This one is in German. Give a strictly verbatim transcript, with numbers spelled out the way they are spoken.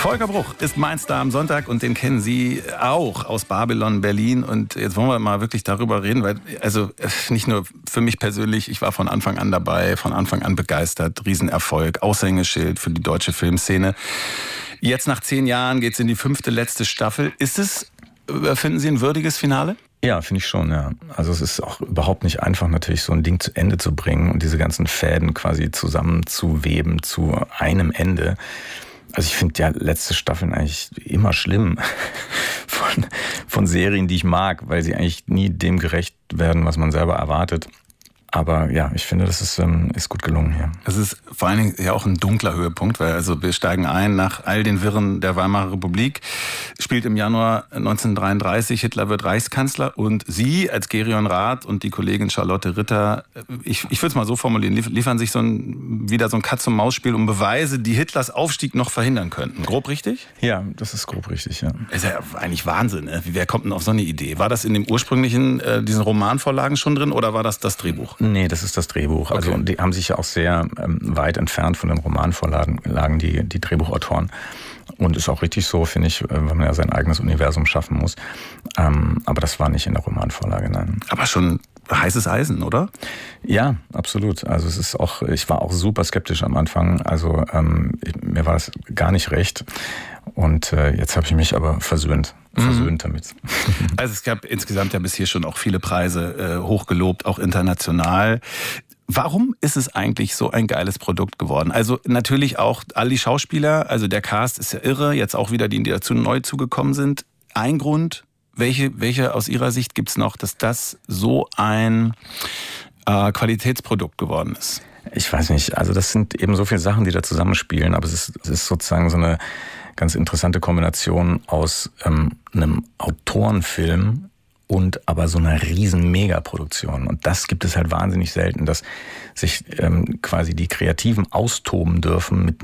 Volker Bruch ist mein Star am Sonntag und den kennen Sie auch aus Babylon Berlin. Und jetzt wollen wir mal wirklich darüber reden, weil, also nicht nur für mich persönlich, ich war von Anfang an dabei, von Anfang an begeistert, Riesenerfolg, Aushängeschild für die deutsche Filmszene. Jetzt nach zehn Jahren geht's in die fünfte, letzte Staffel. Ist es, finden Sie, ein würdiges Finale? Ja, finde ich schon, ja. Also es ist auch überhaupt nicht einfach, natürlich so ein Ding zu Ende zu bringen und diese ganzen Fäden quasi zusammenzuweben zu einem Ende. Also ich finde ja letzte Staffeln eigentlich immer schlimm von, von Serien, die ich mag, weil sie eigentlich nie dem gerecht werden, was man selber erwartet. Aber ja, ich finde, das ist, ähm, ist gut gelungen hier. Es ist vor allen Dingen ja auch ein dunkler Höhepunkt, weil also wir steigen ein nach all den Wirren der Weimarer Republik, spielt im Januar neunzehnhundertdreiunddreißig, Hitler wird Reichskanzler und Sie als Gerion Rath und die Kollegin Charlotte Ritter, ich, ich würde es mal so formulieren, liefern sich so ein, wieder so ein Katz-und-Maus-Spiel um Beweise, die Hitlers Aufstieg noch verhindern könnten. Grob richtig? Ja, das ist grob richtig, ja. Ist ja eigentlich Wahnsinn, ne? Wer kommt denn auf so eine Idee? War das in dem ursprünglichen, äh, diesen Romanvorlagen schon drin oder war das das Drehbuch? Nee, das ist das Drehbuch. Also Okay. die haben sich ja auch sehr ähm, weit entfernt von den Romanvorlagen, lagen die, die Drehbuchautoren. Und ist auch richtig so, finde ich, wenn man ja sein eigenes Universum schaffen muss. Ähm, aber das war nicht in der Romanvorlage, nein. Aber schon heißes Eisen, oder? Ja, absolut. Also es ist auch, ich war auch super skeptisch am Anfang. Also ähm, ich, mir war das gar nicht recht. Und äh, jetzt habe ich mich aber versöhnt. Versöhnt mhm. damit. Also es gab insgesamt ja bis hier schon auch viele Preise äh, hochgelobt, auch international. Warum ist es eigentlich so ein geiles Produkt geworden? Also natürlich auch all die Schauspieler, also der Cast ist ja irre, jetzt auch wieder die, die dazu neu zugekommen sind. Ein Grund, welche, welche aus Ihrer Sicht gibt's noch, dass das so ein äh, Qualitätsprodukt geworden ist? Ich weiß nicht, also das sind eben so viele Sachen, die da zusammenspielen, aber es ist, es ist sozusagen so eine ganz interessante Kombination aus ähm, einem Autorenfilm und aber so einer riesen Megaproduktion. Und das gibt es halt wahnsinnig selten, dass sich ähm, quasi die Kreativen austoben dürfen mit